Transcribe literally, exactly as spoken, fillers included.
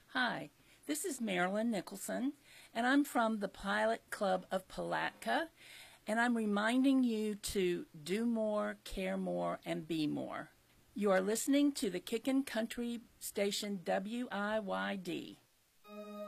Hi, this is Marilyn Nicholson, and I'm from the Pilot Club of Palatka, and I'm reminding you to do more, care more, and be more. You are listening to the Kickin' Country station W I Y D.